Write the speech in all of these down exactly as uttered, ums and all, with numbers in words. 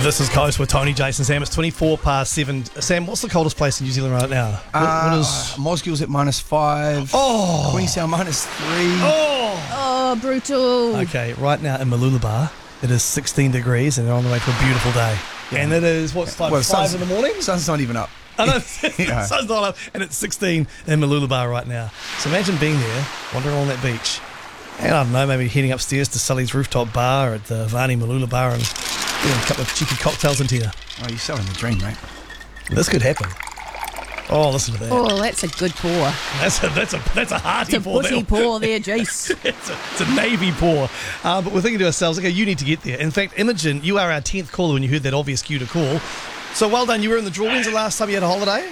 This is Coast with Tony, Jason, Sam. It's twenty-four past seven. Sam, what's the coldest place in New Zealand right now? What, Uh, what is... Mosgill's at minus five. Oh! Queenstown minus three. Oh! Oh, brutal. Okay, right now in Mooloolaba, it is sixteen degrees and they're on the way to a beautiful day. Yeah. And it is, what's time, Well, five sun's- in the morning? Sun's not even up. I know, Yeah. the sun's not up, and it's sixteen in Mooloolaba right now. So imagine being there, wandering on that beach, and I don't know, maybe heading upstairs to Sully's rooftop bar at the Vani Mooloolaba and getting a couple of cheeky cocktails into you. Oh, you're selling the dream, mate. This could happen. Oh, listen to that. Oh, that's a good pour. That's a that's a that's a hearty It's a pour. putty That- pour there, Jace. it's, a, it's a navy pour. Uh, but we're thinking to ourselves, okay, you need to get there. In fact, Imogen, you are our tenth caller when you heard that obvious cue to call. So well done. You were in the draw. When's the last time you had a holiday?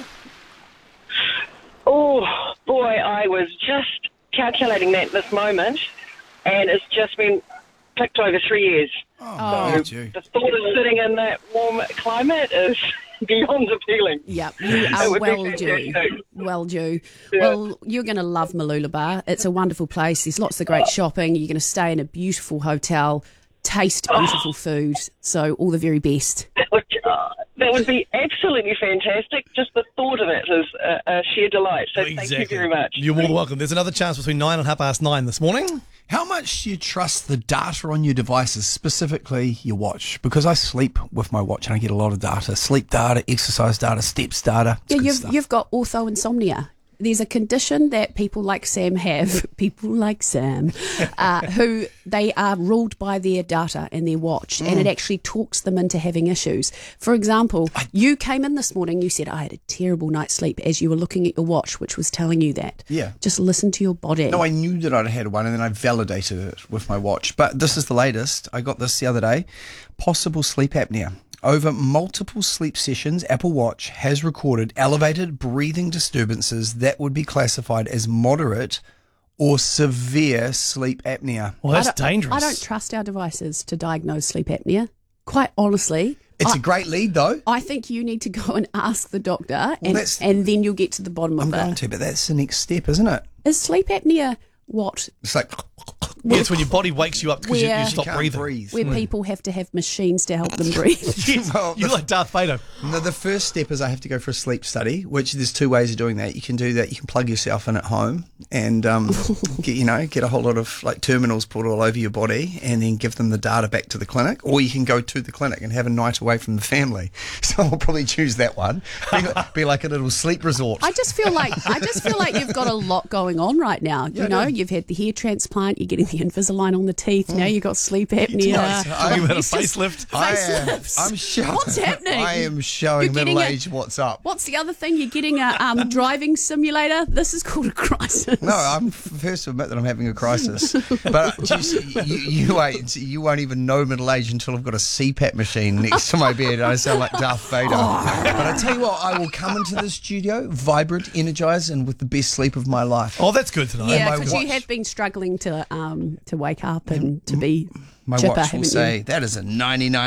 Oh, boy, I was just calculating that this moment, and it's just been clicked over three years. Oh, Oh. look at you. The thought of sitting in that warm climate is beyond appealing. Yep, you It are would be well due. fantastic. Well due. Yeah. Well, you're going to love Mooloolaba. It's a wonderful place. There's lots of great shopping. You're going to stay in a beautiful hotel, taste beautiful food. So all the very best. That would, uh, that would be absolutely fantastic. Just the thought of it is a, a sheer delight. So thank you very much. You're more than welcome. There's another chance between nine and half past nine this morning. How much do you trust the data on your devices, specifically your watch? Because I sleep with my watch and I get a lot of data. Sleep data, exercise data, steps data. It's Yeah, good you've, stuff. you've got ortho insomnia. There's a condition that people like Sam have, people like Sam, uh, who they are ruled by their data and their watch, and Mm. it actually talks them into having issues. For example, you came in this morning, you said, I had a terrible night's sleep as you were looking at your watch, which was telling you that. Yeah. Just listen to your body. No, I knew that I'd had one and then I validated it with my watch. But this is the latest. I got this the other day. Possible sleep apnea. Over multiple sleep sessions, Apple Watch has recorded elevated breathing disturbances that would be classified as moderate or severe sleep apnea. Well, I that's don't- dangerous. I don't trust our devices to diagnose sleep apnea. Quite honestly. It's I, a great lead, though. I think you need to go and ask the doctor, and, that's- and then you'll get to the bottom I'm of going it. to, but that's the next step, isn't it? Is sleep apnea what? It's like Yeah, it's when your body wakes you up because you, you Where- stop can't breathing. breathe. Where people have to have machines to help them breathe. Yes, Well, you're the- like Darth Vader. No, the first step is I have to go for a sleep study, which there's two ways of doing that. You can do that. You can plug yourself in at home and, um, get, you know, get a whole lot of like terminals put all over your body and then give them the data back to the clinic. Or you can go to the clinic and have a night away from the family. So I'll probably choose that one. Be, be like a little sleep resort. I just feel like I just feel like you've got a lot going on right now. Yeah, you know, I do. you've had the hair transplant, you're getting the Invisalign on the teeth. Now you've got sleep apnea. Yes, I- Talking about a It's just- facelift. I am, facelifts. I'm showing. What's happening? I am showing You're getting middle a- age what's up. What's the other thing? You're getting a um, driving simulator. This is called a crisis. No, I'm f- first to admit that I'm having a crisis. But just, you, you wait, you won't even know middle age until I've got a C PAP machine next to my bed and I sound like Darth Vader. Oh. But I tell you what, I will come into the studio vibrant, energized, and with the best sleep of my life. Oh, that's good to know. Yeah, my because you watch- have been struggling to um, to wake up and to be My chipper, watch will haven't you? say that is a ninety-nine.